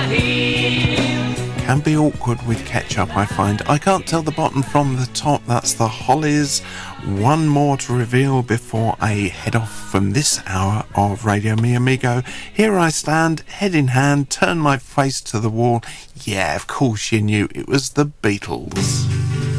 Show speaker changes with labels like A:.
A: Can be awkward with ketchup, I find. I can't tell the bottom from the top. That's the Hollies. One more to reveal before I head off from this hour of Radio Mi Amigo. Here I stand, head in hand, turn my face to the wall. Yeah, of course you knew it was the Beatles.